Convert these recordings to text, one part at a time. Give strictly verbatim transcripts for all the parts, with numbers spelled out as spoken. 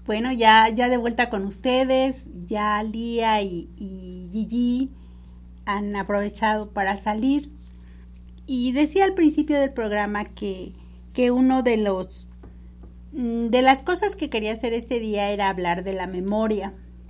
Bueno, ya, ya de vuelta con ustedes, ya Lía y, y Gigi han aprovechado para salir. Y decía al principio del programa que, que uno de los de las cosas que quería hacer este día era hablar de la memoria.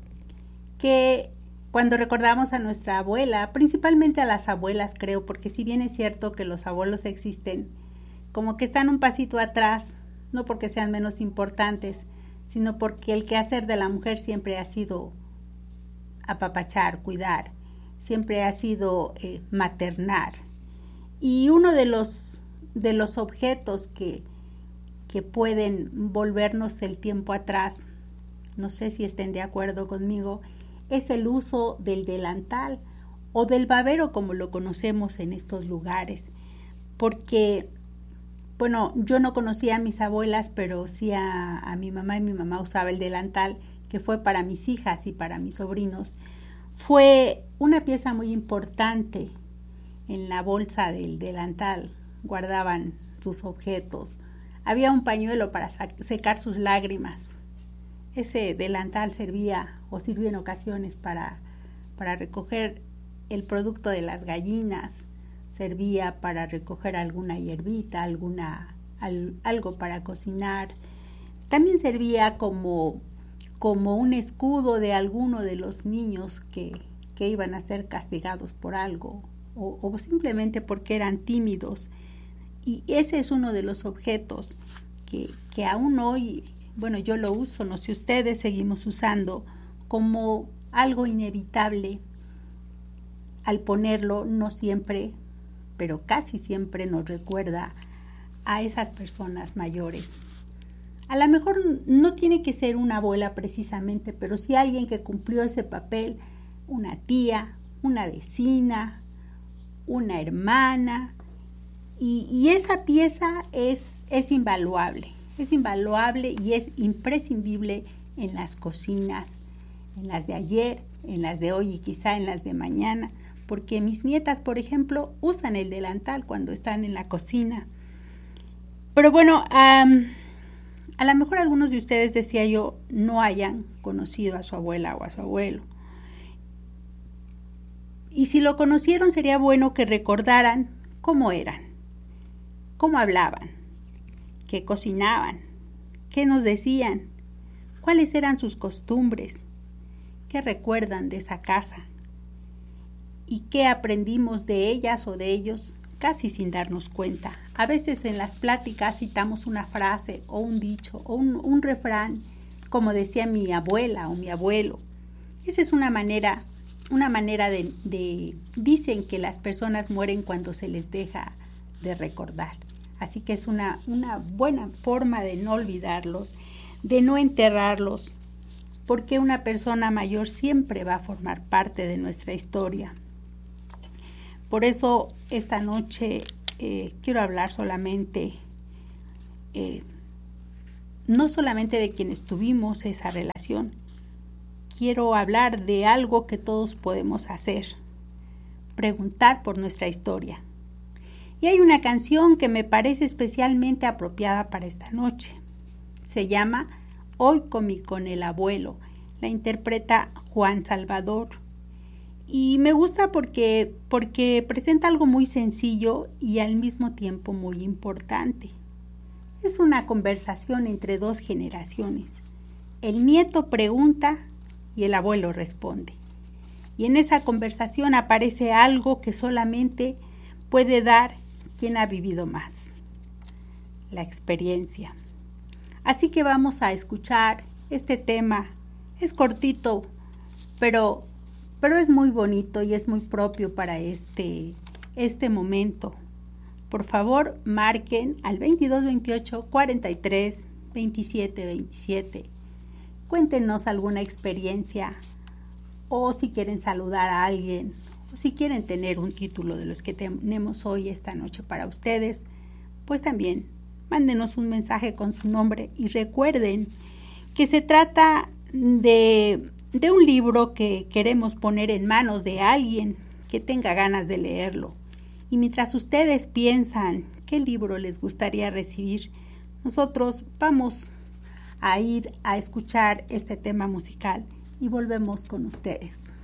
Que cuando recordamos a nuestra abuela, principalmente a las abuelas creo, porque si bien es cierto que los abuelos existen, como que están un pasito atrás, no porque sean menos importantes, sino porque el quehacer de la mujer siempre ha sido apapachar, cuidar, siempre ha sido eh, maternar. Y uno de los, de los objetos que, que pueden volvernos el tiempo atrás, no sé si estén de acuerdo conmigo, es el uso del delantal o del babero como lo conocemos en estos lugares. Porque, bueno, yo no conocía a mis abuelas, pero sí a, a mi mamá, y mi mamá usaba el delantal, que fue para mis hijas y para mis sobrinos. Fue una pieza muy importante. En la bolsa del delantal guardaban sus objetos. Había un pañuelo para secar sus lágrimas. Ese delantal servía o sirvió en ocasiones para, para recoger el producto de las gallinas, servía para recoger alguna hierbita, alguna, al, algo para cocinar. También servía como, como un escudo de alguno de los niños que, que iban a ser castigados por algo o, o simplemente porque eran tímidos. Y ese es uno de los objetos que, que aún hoy, bueno, yo lo uso, no sé ustedes, seguimos usando como algo inevitable. Al ponerlo, no siempre, pero casi siempre nos recuerda a esas personas mayores. A lo mejor no tiene que ser una abuela precisamente, pero sí alguien que cumplió ese papel, una tía, una vecina, una hermana, y, y esa pieza es, es invaluable, es invaluable y es imprescindible en las cocinas, en las de ayer, en las de hoy y quizá en las de mañana, porque mis nietas, por ejemplo, usan el delantal cuando están en la cocina. Pero bueno, um, a lo mejor algunos de ustedes, decía yo, no hayan conocido a su abuela o a su abuelo. Y si lo conocieron, sería bueno que recordaran cómo eran, cómo hablaban, qué cocinaban, qué nos decían, cuáles eran sus costumbres, qué recuerdan de esa casa y qué aprendimos de ellas o de ellos casi sin darnos cuenta. A veces en las pláticas citamos una frase o un dicho o un, un refrán, como decía mi abuela o mi abuelo. Esa es una manera, una manera de, de... Dicen que las personas mueren cuando se les deja de recordar. Así que es una, una buena forma de no olvidarlos, de no enterrarlos, porque una persona mayor siempre va a formar parte de nuestra historia. Por eso esta noche eh, quiero hablar solamente, eh, no solamente de quienes tuvimos esa relación, quiero hablar de algo que todos podemos hacer, preguntar por nuestra historia. Y hay una canción que me parece especialmente apropiada para esta noche. Se llama Hoy comí con el abuelo. La interpreta Juan Salvador. Y me gusta porque, porque presenta algo muy sencillo y al mismo tiempo muy importante. Es una conversación entre dos generaciones. El nieto pregunta y el abuelo responde. Y en esa conversación aparece algo que solamente puede dar quien ha vivido más: la experiencia. Así que vamos a escuchar este tema. Es cortito, pero, pero es muy bonito y es muy propio para este, este momento. Por favor, marquen al veintidós veintiocho cuarenta y tres veintisiete veintisiete. Cuéntenos alguna experiencia, o si quieren saludar a alguien, o si quieren tener un título de los que tenemos hoy esta noche para ustedes, pues también mándenos un mensaje con su nombre y recuerden que se trata de, de un libro que queremos poner en manos de alguien que tenga ganas de leerlo. Y mientras ustedes piensan qué libro les gustaría recibir, nosotros vamos a ir a escuchar este tema musical y volvemos con ustedes.